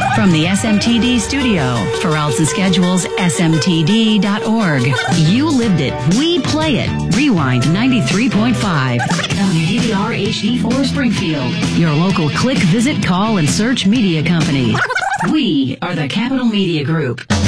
From the SMTD studio, for routes and schedules, smtd.org. You lived it. We play it. Rewind 93.5. WDVR HD4 Springfield. Your local click, visit, call, and search media company. We are the Capital Media Group.